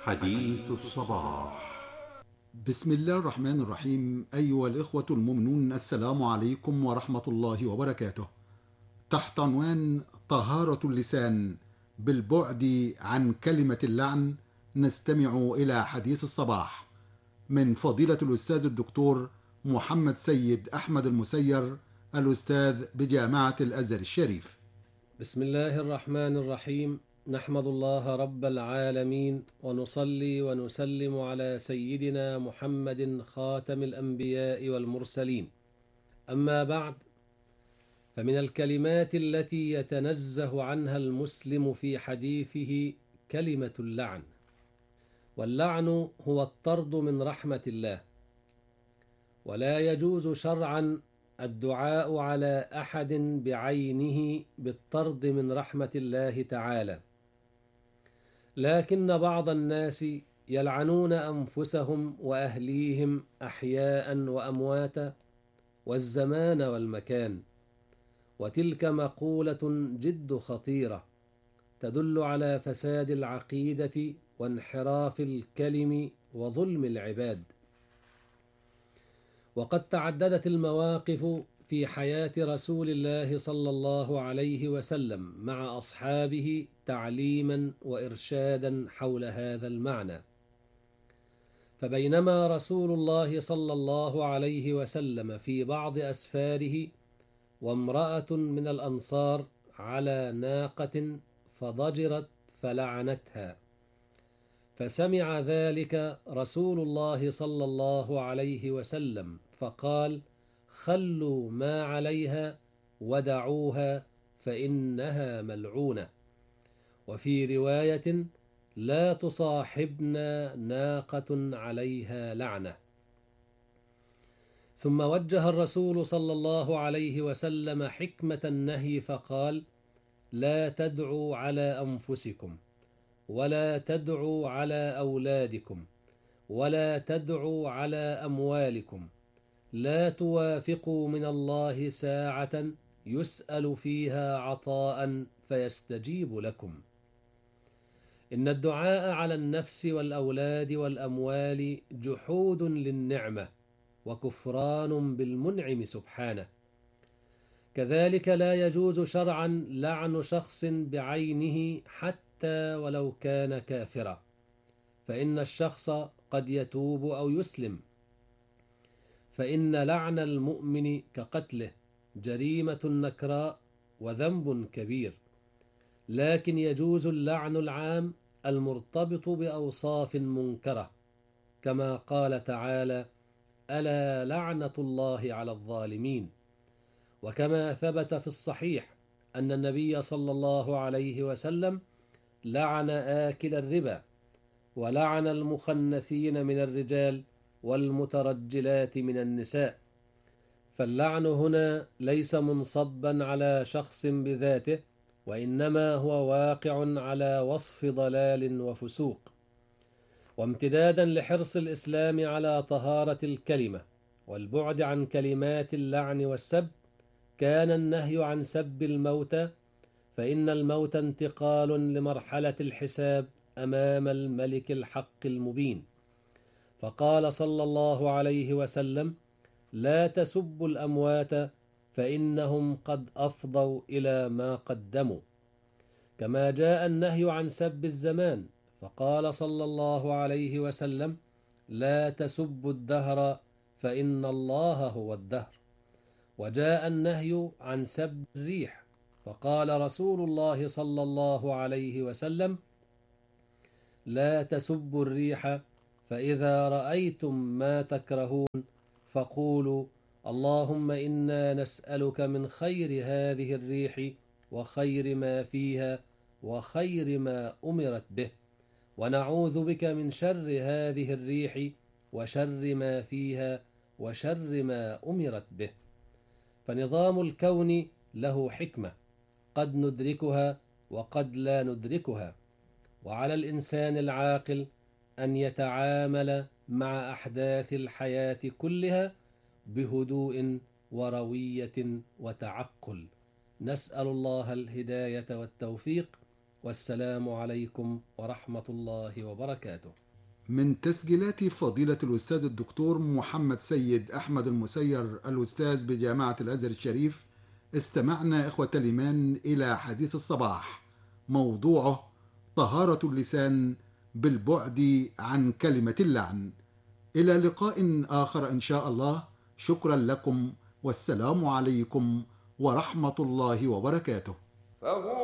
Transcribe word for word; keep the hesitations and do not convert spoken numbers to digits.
حديث الصباح. بسم الله الرحمن الرحيم. أيها الإخوة المؤمنون، السلام عليكم ورحمة الله وبركاته. تحت عنوان طهارة اللسان بالبعد عن كلمة اللعن، نستمع إلى حديث الصباح من فضيلة الأستاذ الدكتور محمد سيد أحمد المسير، الأستاذ بجامعة الأزهر الشريف. بسم الله الرحمن الرحيم. نحمد الله رب العالمين، ونصلي ونسلم على سيدنا محمد خاتم الأنبياء والمرسلين. أما بعد، فمن الكلمات التي يتنزه عنها المسلم في حديثه كلمة اللعن. واللعن هو الطرد من رحمة الله، ولا يجوز شرعا الدعاء على أحد بعينه بالطرد من رحمة الله تعالى، لكن بعض الناس يلعنون أنفسهم وأهليهم أحياء وأمواتا والزمان والمكان، وتلك مقولة جد خطيرة تدل على فساد العقيدة وانحراف الكلم وظلم العباد. وقد تعددت المواقف في حياة رسول الله صلى الله عليه وسلم مع أصحابه تعليما وإرشادا حول هذا المعنى. فبينما رسول الله صلى الله عليه وسلم في بعض أسفاره، وامرأة من الأنصار على ناقة فضجرت فلعنتها، فسمع ذلك رسول الله صلى الله عليه وسلم فقال: خلوا ما عليها ودعوها فإنها ملعونة. وفي رواية: لا تصاحبنا ناقة عليها لعنة. ثم وجه الرسول صلى الله عليه وسلم حكمة النهي فقال: لا تدعوا على أنفسكم، ولا تدعوا على أولادكم، ولا تدعوا على أموالكم، لا توافقوا من الله ساعة يسأل فيها عطاء فيستجيب لكم. إن الدعاء على النفس والأولاد والأموال جحود للنعمة وكفران بالمنعم سبحانه. كذلك لا يجوز شرعا لعن شخص بعينه حتى ولو كان كافرا، فإن الشخص قد يتوب أو يسلم، فإن لعن المؤمن كقتله جريمة نكراء وذنب كبير. لكن يجوز اللعن العام المرتبط بأوصاف منكرة، كما قال تعالى: ألا لعنة الله على الظالمين. وكما ثبت في الصحيح أن النبي صلى الله عليه وسلم لعن آكل الربا، ولعن المخنثين من الرجال والمترجلات من النساء. فاللعن هنا ليس منصبا على شخص بذاته، وإنما هو واقع على وصف ضلال وفسوق. وامتدادا لحرص الإسلام على طهارة الكلمة والبعد عن كلمات اللعن والسب، كان النهي عن سب الموتى، فإن الموت انتقال لمرحلة الحساب أمام الملك الحق المبين. فقال صلى الله عليه وسلم: لا تسبوا الأموات فإنهم قد أفضوا إلى ما قدموا. كما جاء النهي عن سب الزمان، فقال صلى الله عليه وسلم: لا تسبوا الدهر فإن الله هو الدهر. وجاء النهي عن سب الريح، فقال رسول الله صلى الله عليه وسلم: لا تسبوا الريح، فإذا رأيتم ما تكرهون فقولوا: اللهم إنا نسألك من خير هذه الريح وخير ما فيها وخير ما أمرت به، ونعوذ بك من شر هذه الريح وشر ما فيها وشر ما أمرت به. فنظام الكون له حكمة قد ندركها وقد لا ندركها، وعلى الإنسان العاقل أن يتعامل مع أحداث الحياة كلها بهدوء وروية وتعقل. نسأل الله الهداية والتوفيق، والسلام عليكم ورحمة الله وبركاته. من تسجيلات فضيلة الأستاذ الدكتور محمد سيد أحمد المسير الأستاذ بجامعة الأزهر الشريف، استمعنا إخوة الإيمان إلى حديث الصباح، موضوعه طهارة اللسان بالبعد عن كلمة اللعن. إلى لقاء آخر إن شاء الله. شكرا لكم، والسلام عليكم ورحمة الله وبركاته.